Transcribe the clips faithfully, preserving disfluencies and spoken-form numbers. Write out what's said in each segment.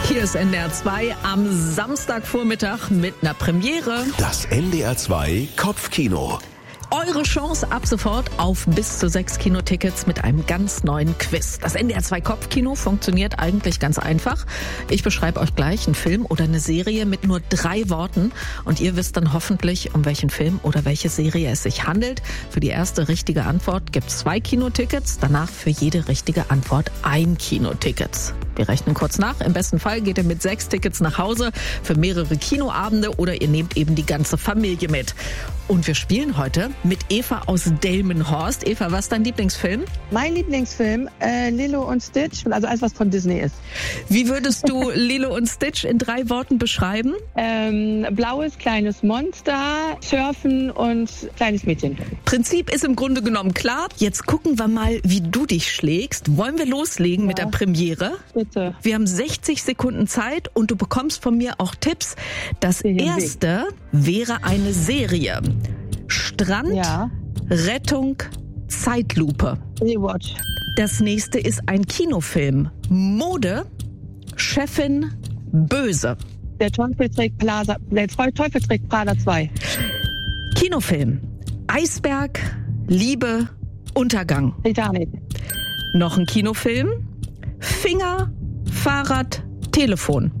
Hier ist N D R zwei am Samstagvormittag mit einer Premiere. Das N D R zwei Kopfkino. Eure Chance ab sofort auf bis zu sechs Kinotickets mit einem ganz neuen Quiz. Das N D R zwei Kopfkino funktioniert eigentlich ganz einfach. Ich beschreibe euch gleich einen Film oder eine Serie mit nur drei Worten und ihr wisst dann hoffentlich, um welchen Film oder welche Serie es sich handelt. Für die erste richtige Antwort gibt es zwei Kinotickets, danach für jede richtige Antwort ein Kinoticket. Wir rechnen kurz nach. Im besten Fall geht ihr mit sechs Tickets nach Hause für mehrere Kinoabende oder ihr nehmt eben die ganze Familie mit. Und wir spielen heute mit Eva aus Delmenhorst. Eva, was ist dein Lieblingsfilm? Mein Lieblingsfilm, äh, Lilo und Stitch, also alles, was von Disney ist. Wie würdest du Lilo und Stitch in drei Worten beschreiben? Ähm, blaues, kleines Monster, Surfen und kleines Mädchen. Prinzip ist im Grunde genommen klar. Jetzt gucken wir mal, wie du dich schlägst. Wollen wir loslegen ja. mit der Premiere? Bitte. Wir haben sechzig Sekunden Zeit und du bekommst von mir auch Tipps. Das erste wäre eine Serie. Strand, ja. Rettung, Zeitlupe. Rewatch. Das nächste ist ein Kinofilm. Mode, Chefin, Böse. Der Teufel trägt Plaza, der Teufel trägt Prada zwei. Kinofilm. Eisberg, Liebe, Untergang. Titanic. Noch ein Kinofilm. Finger, Fahrrad, Telefon.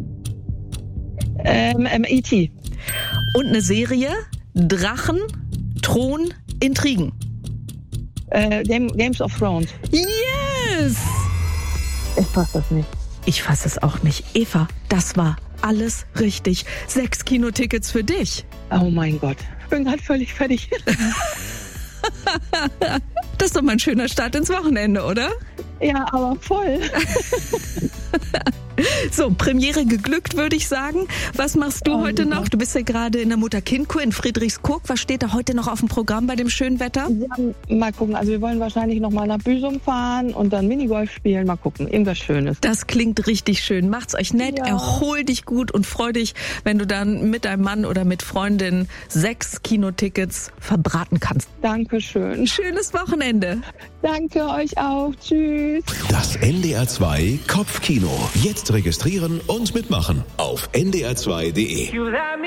Ähm, ähm, E T. Und eine Serie. Drachen, Thron, Intrigen. Äh, Game, Games of Thrones. Yes! Ich fass das nicht. Ich fass es auch nicht. Eva, das war alles richtig. Sechs Kinotickets für dich. Oh mein Gott. Ich bin gerade völlig fertig. Das ist doch mal ein schöner Start ins Wochenende, oder? Ja, aber voll. So, Premiere geglückt, würde ich sagen. Was machst du oh, heute noch? Du bist ja gerade in der Mutter-Kind-Kur in Friedrichskoog. Was steht da heute noch auf dem Programm bei dem schönen Wetter? Ja, mal gucken. Also wir wollen wahrscheinlich noch mal nach Büsum fahren und dann Minigolf spielen. Mal gucken. Irgendwas Schönes. Das klingt richtig schön. Macht's euch nett, ja. Erhol dich gut und freu dich, wenn du dann mit deinem Mann oder mit Freundin sechs Kinotickets verbraten kannst. Dankeschön. Schönes Wochenende. Danke euch auch. Tschüss. Das N D R zwei Kopfkino. Jetzt registrieren und mitmachen auf N D R zwei Punkt D E.